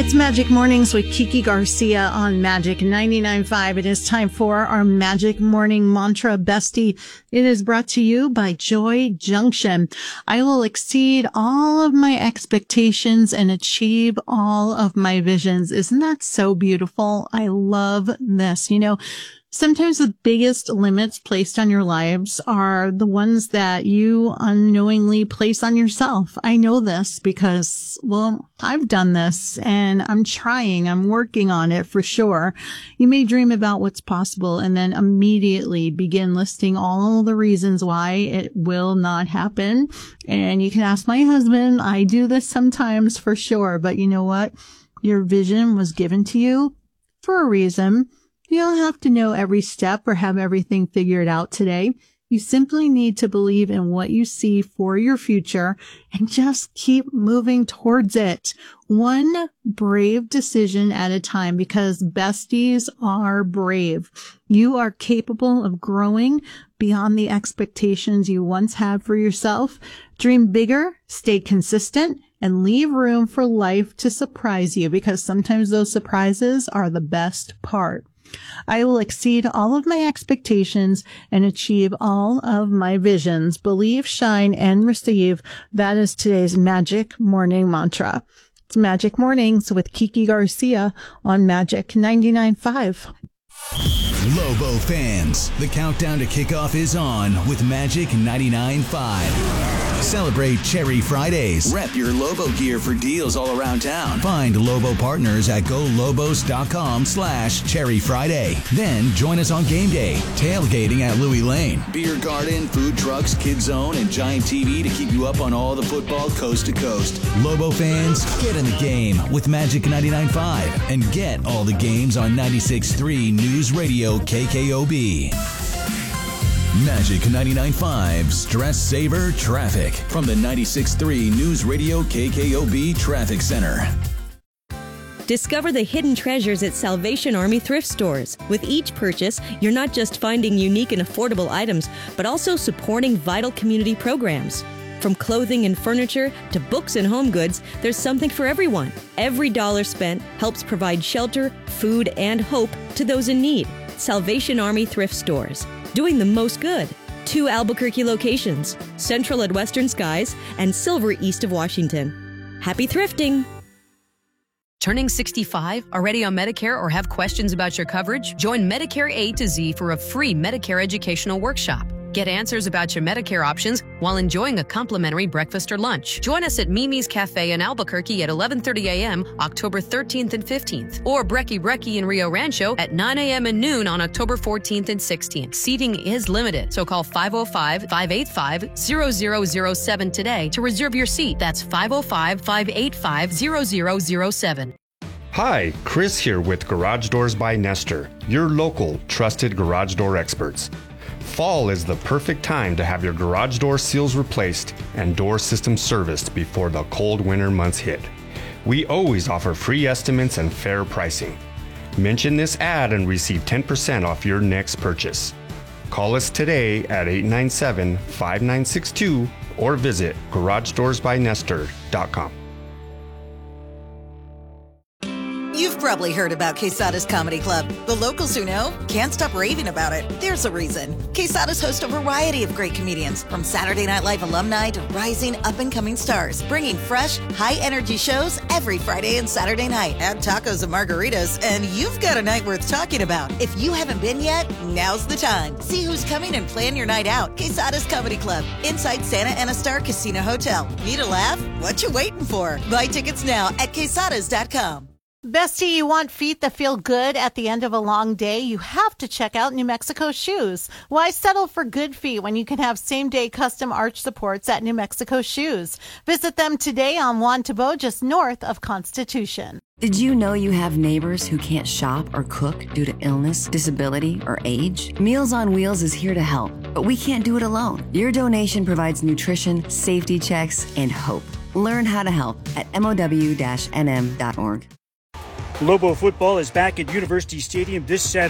It's Magic Mornings with Kiki Garcia on Magic 99.5. It is time for our Magic Morning Mantra Bestie. It is brought to you by Joy Junction. I will exceed all of my expectations and achieve all of my visions. Isn't that so beautiful? I love this. You know, sometimes the biggest limits placed on your lives are the ones that you unknowingly place on yourself. I know this because, well, I've done this and I'm working on it for sure. You may dream about what's possible and then immediately begin listing all the reasons why it will not happen. And you can ask my husband. I do this sometimes for sure, but you know what? Your vision was given to you for a reason. You don't have to know every step or have everything figured out today. You simply need to believe in what you see for your future and just keep moving towards it. One brave decision at a time, because besties are brave. You are capable of growing beyond the expectations you once had for yourself. Dream bigger, stay consistent, and leave room for life to surprise you, because sometimes those surprises are the best part. I will exceed all of my expectations and achieve all of my visions. Believe, shine, and receive. That is today's Magic Morning Mantra. It's Magic Mornings with Kiki Garcia on Magic 99.5. Lobo fans, the countdown to kickoff is on with Magic 99.5. Celebrate Cherry Fridays. Rep your Lobo gear for deals all around town. Find Lobo partners at golobos.com/Cherry Friday. Then join us on game day, tailgating at Louis Lane, beer garden, food trucks, kids zone, and giant TV to keep you up on all the football coast to coast. Lobo fans, get in the game with Magic 99.5 and get all the games on 96.3 News Radio KKOB. Magic 99.5 Stress Saver Traffic from the 96.3 News Radio KKOB Traffic Center. Discover the hidden treasures at Salvation Army thrift stores. With each purchase, you're not just finding unique and affordable items, but also supporting vital community programs. From clothing and furniture to books and home goods, there's something for everyone. Every dollar spent helps provide shelter, food, and hope to those in need. Salvation Army thrift stores, doing the most good. 2 Albuquerque locations, Central at Western Skies and Silver east of Washington. Happy thrifting! Turning 65, already on Medicare, or have questions about your coverage? Join Medicare A to Z for a free Medicare educational workshop. Get answers about your Medicare options while enjoying a complimentary breakfast or lunch. Join us at Mimi's Cafe in Albuquerque at 11:30 a.m. October 13th and 15th, or Brekkie Brekkie in Rio Rancho at 9 a.m. and noon on October 14th and 16th. Seating is limited, so call 505-585-0007 today to reserve your seat. That's 505-585-0007. Hi, Chris here with Garage Doors by Nestor, your local trusted garage door experts. Fall is the perfect time to have your garage door seals replaced and door system serviced before the cold winter months hit. We always offer free estimates and fair pricing. Mention this ad and receive 10% off your next purchase. Call us today at 897-5962 or visit GarageDoorsByNestor.com. You've probably heard about Quesada's Comedy Club. The locals who know can't stop raving about it. There's a reason. Quesada's host a variety of great comedians, from Saturday Night Live alumni to rising up-and-coming stars, bringing fresh, high-energy shows every Friday and Saturday night. Add tacos and margaritas, and you've got a night worth talking about. If you haven't been yet, now's the time. See who's coming and plan your night out. Quesada's Comedy Club, inside Santa Ana Star Casino Hotel. Need a laugh? What you waiting for? Buy tickets now at quesadas.com. Bestie, you want feet that feel good at the end of a long day? You have to check out New Mexico Shoes. Why settle for good feet when you can have same-day custom arch supports at New Mexico Shoes? Visit them today on Juan Tabo, just north of Constitution. Did you know you have neighbors who can't shop or cook due to illness, disability, or age? Meals on Wheels is here to help, but we can't do it alone. Your donation provides nutrition, safety checks, and hope. Learn how to help at MOW-NM.org. Lobo football is back at University Stadium this Saturday.